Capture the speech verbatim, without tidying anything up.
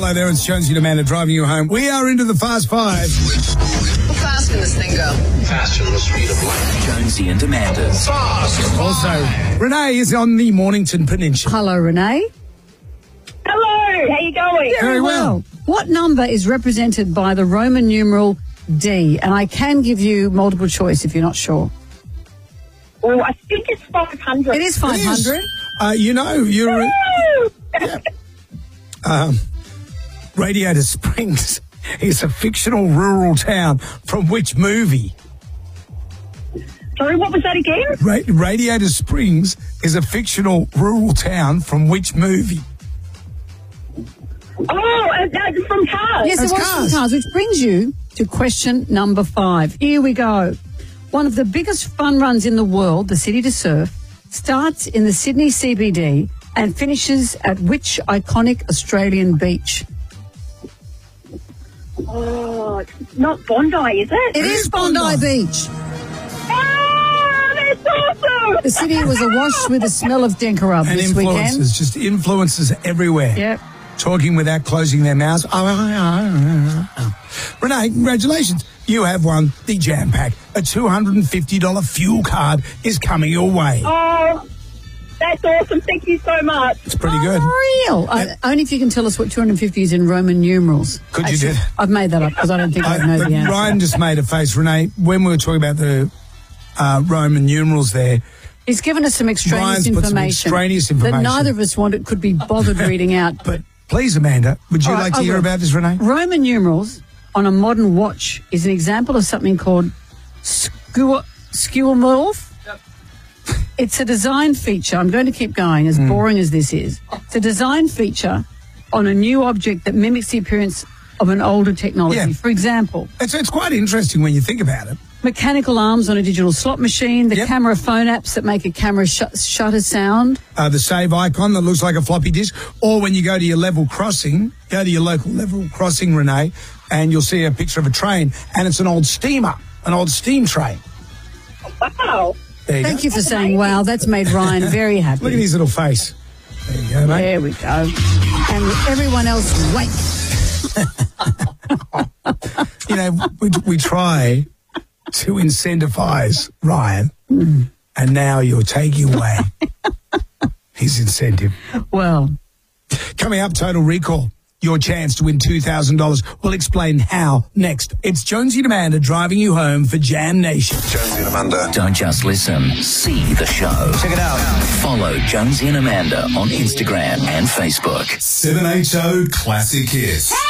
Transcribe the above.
Hello there, it's Jonesy and Amanda driving you home. We are into the Fast Five. How fast can this thing go? Faster than the speed of light. Jonesy and Amanda's Fast. Also, Renee is on the Mornington Peninsula. Hello, Renee. Hello, how you going? Very well. What number is represented by the Roman numeral D? And I can give you multiple choice if you're not sure. Oh, I think it's five hundred. It is five hundred. Uh, you know, you're... Yeah. Um, Radiator Springs is a fictional rural town from which movie? Sorry, what was that again? Ra- Radiator Springs is a fictional rural town from which movie? Oh, uh, uh, from Cars. Yes, That's it was Cars. from Cars, which brings you to question number five. Here we go. One of the biggest fun runs in the world, the City to Surf, starts in the Sydney C B D and finishes at which iconic Australian beach? Oh, it's not Bondi, is it? It is Bondi, Bondi. Beach. Oh, that's awesome. The city was awash with the smell of Denkarub And this influences, weekend. just influences everywhere. Yep. Talking without closing their mouths. Oh, oh, oh, oh. Renee, congratulations. You have won the Jam Pack. A two hundred fifty dollars fuel card is coming your way. Oh, that's awesome. Thank you so much. It's pretty good. Real. Uh, only if you can tell us what two hundred fifty is in Roman numerals. Could you Actually, do- I've made that up because I don't think I know Uh, the answer. Ryan just made a face. Renee, when we were talking about the uh, Roman numerals there, He's given us some extraneous Ryan's put some information, extraneous that information. neither of us wanted could be bothered reading out. but please, Amanda, would you All right, like to I hear will. about this, Renee? Roman numerals on a modern watch is an example of something called skew- skeuomorph. It's a design feature. I'm going to keep going, as Mm. boring as this is. It's a design feature on a new object that mimics the appearance of an older technology. Yeah. For example, It's, it's quite interesting when you think about it. mechanical arms on a digital slot machine, the Yep. camera phone apps that make a camera sh- shutter sound. Uh, the save icon that looks like a floppy disk, or when you go to your level crossing, go to your local level crossing, Renee, and you'll see a picture of a train, and it's an old steamer, an old steam train. Wow. There you Thank go. you for saying wow. That's made Ryan very happy. Look at his little face. There you go, mate. There we go. And everyone else, wait. You know, we, we try to incentivize Ryan, and now you're taking away his incentive. Well, Coming up, Total Recall. Your chance to win two thousand dollars. We'll explain how next. It's Jonesy and Amanda driving you home for Jam Nation. Jonesy and Amanda. Don't just listen, see the show. Check it out. Follow Jonesy and Amanda on Instagram and Facebook. seven H O Classic Hits.